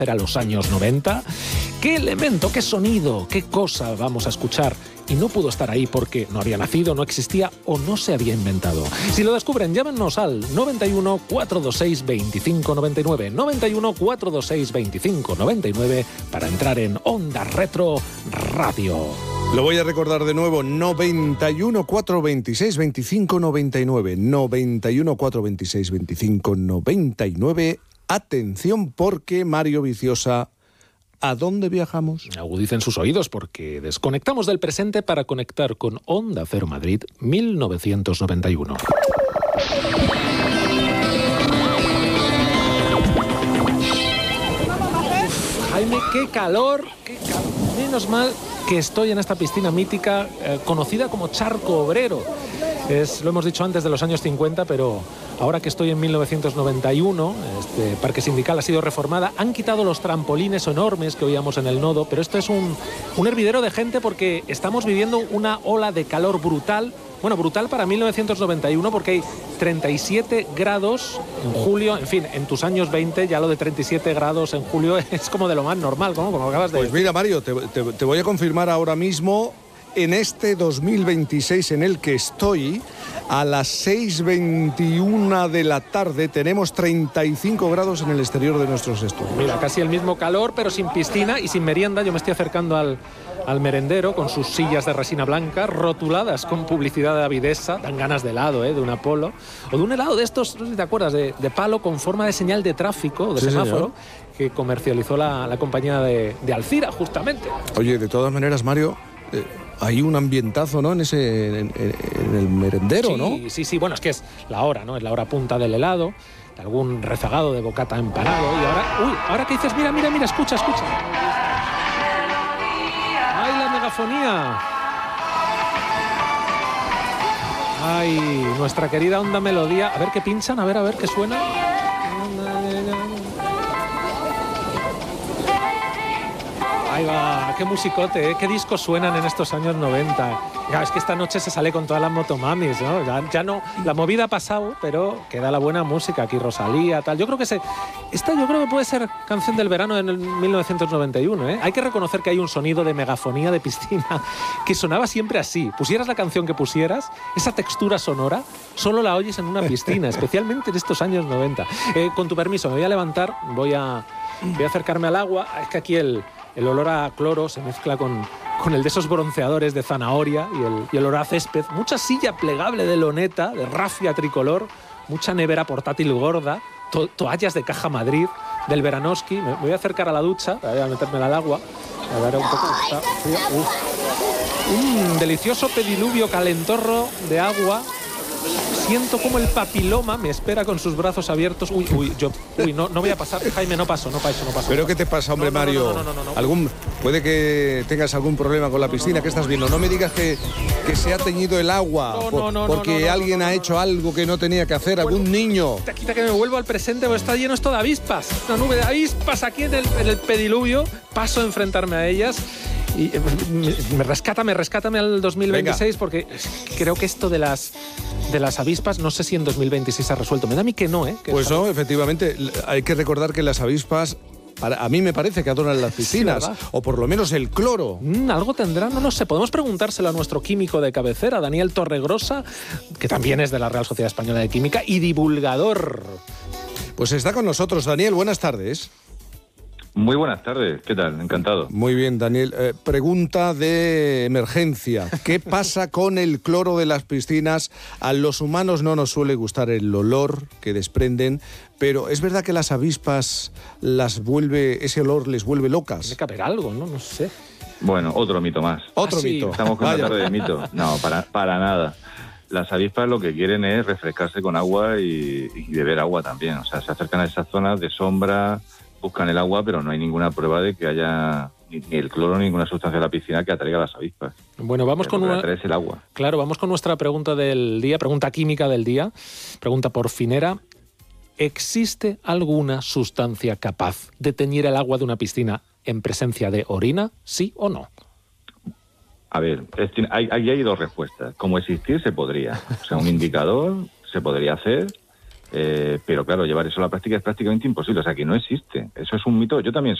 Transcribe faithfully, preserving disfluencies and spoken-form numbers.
Era los años noventa. ¿Qué elemento, qué sonido, qué cosa vamos a escuchar? Y no pudo estar ahí porque no había nacido, no existía o no se había inventado. Si lo descubren, llámenos al noventa y uno, cuatrocientos veintiséis, veinticinco noventa y nueve, noventa y uno, cuatrocientos veintiséis, veinticinco noventa y nueve para entrar en Onda Retro Radio. Lo voy a recordar de nuevo, noventa y uno, cuatrocientos veintiséis, veinticinco noventa y nueve, noventa y uno, cuatrocientos veintiséis, veinticinco noventa y nueve. Atención porque, Mario Viciosa, ¿a dónde viajamos? Agudicen sus oídos porque desconectamos del presente para conectar con Onda Cero Madrid mil novecientos noventa y uno. Uf, Jaime, qué calor, qué calor. Menos mal que estoy en esta piscina mítica eh, conocida como Charco Obrero. Es, lo hemos dicho antes, de los años cincuenta, pero ahora que estoy en mil novecientos noventa y uno, este parque sindical ha sido reformada, han quitado los trampolines enormes que oíamos en el nodo, pero esto es un, un hervidero de gente porque estamos viviendo una ola de calor brutal. Bueno, brutal para mil novecientos noventa y uno porque hay treinta y siete grados en julio. En fin, en tus años veinte ya lo de treinta y siete grados en julio es como de lo más normal, ¿no? Como acabas de Pues mira, Mario, te, te, te voy a confirmar ahora mismo. En este dos mil veintiséis en el que estoy, a las seis veintiuno de la tarde, tenemos treinta y cinco grados en el exterior de nuestros estudios. Mira, casi el mismo calor, pero sin piscina y sin merienda. Yo me estoy acercando al, al merendero con sus sillas de resina blanca, rotuladas con publicidad de Avidesa. Dan ganas de helado, ¿eh? De un Apolo. O de un helado de estos, no sé si te acuerdas, de, de palo con forma de señal de tráfico, o de sí, semáforo, señor, que comercializó la, la compañía de, de Alcira, justamente. Oye, de todas maneras, Mario... Eh... Hay un ambientazo, ¿no? En ese, en, en el merendero, sí, ¿no? Sí, sí, sí. Bueno, es que es la hora, ¿no? Es la hora punta del helado, de algún rezagado de bocata empanado. Y ahora, uy, ahora que dices, mira, mira, mira, escucha, escucha. ¡Ay, la megafonía! ¡Ay, nuestra querida Onda Melodía! A ver qué pinchan, a ver, a ver qué suena. Ahí va, qué musicote, ¿eh? Qué discos suenan en estos años noventa. Ya, es que esta noche se sale con todas las motomamis, ¿no? Ya, ya no, la movida ha pasado, pero queda la buena música. Aquí Rosalía, tal. Yo creo que se, esta yo creo que puede ser canción del verano en el mil novecientos noventa y uno, ¿eh? Hay que reconocer que hay un sonido de megafonía de piscina que sonaba siempre así. Pusieras la canción que pusieras, esa textura sonora, solo la oyes en una piscina, especialmente en estos años noventa. Eh, con tu permiso, me voy a levantar, voy a, voy a acercarme al agua. Es que aquí el... El olor a cloro se mezcla con, con el de esos bronceadores de zanahoria y el, y el olor a césped. Mucha silla plegable de loneta, de rafia tricolor, mucha nevera portátil gorda, to, toallas de Caja Madrid, del Veranoski. Me, me voy a acercar a la ducha, voy a meterme al agua. A ver un poco, está frío. Uf. Un delicioso pediluvio calentorro de agua. Siento como el papiloma me espera con sus brazos abiertos. Uy, uy, yo, uy, no, no voy a pasar, Jaime, no paso, no paso, no paso. ¿Pero qué te pasa, hombre, no, no, Mario? No, no, no, no, no, no. ¿Algún, puede que tengas algún problema con la piscina? No, no, no, ¿Qué estás viendo? No me digas que, que se ha teñido el agua no, por, no, no, porque no, no, no, alguien no, no, ha no, hecho no. algo que no tenía que hacer, algún Bueno, niño. Quita, quita que me vuelvo al presente, porque está lleno esto de avispas. Una nube de avispas aquí en el, en el pediluvio. Paso a enfrentarme a ellas. Y eh, me, me rescátame, rescátame al dos mil veintiséis. Venga. Porque creo que esto de las de las avispas, no sé si en dos mil veintiséis se ha resuelto. Me da a mí que no, ¿eh? Que pues no, efectivamente. Hay que recordar que las avispas, para, a mí me parece que adoran las piscinas, sí, o por lo menos el cloro. Mm, algo tendrá, no lo sé. Podemos preguntárselo a nuestro químico de cabecera, Daniel Torregrosa, que también es de la Real Sociedad Española de Química y divulgador. Pues está con nosotros. Daniel, buenas tardes. Muy buenas tardes, ¿qué tal? Encantado. Muy bien, Daniel. Eh, pregunta de emergencia. ¿Qué pasa con el cloro de las piscinas? A los humanos no nos suele gustar el olor que desprenden, pero es verdad que las avispas las vuelve, ese olor les vuelve locas. Tiene que haber algo, ¿no? No sé. Bueno, otro mito más. Otro ah, sí. mito. Estamos con una tarde de mito. No, para, para nada. Las avispas lo que quieren es refrescarse con agua y, y beber agua también. O sea, se acercan a esas zonas de sombra, buscan el agua, pero no hay ninguna prueba de que haya ni, ni el cloro ni ninguna sustancia de la piscina que atraiga a las avispas. Bueno, vamos con una... es el agua. Claro, vamos con nuestra pregunta del día, pregunta química del día, pregunta por Finera. ¿Existe alguna sustancia capaz de teñir el agua de una piscina en presencia de orina, sí o no? A ver, es, hay, hay, hay dos respuestas. Como existir, se podría. O sea, un indicador se podría hacer, Eh, pero claro, llevar eso a la práctica es prácticamente imposible, o sea que no existe. Eso es un mito. Yo también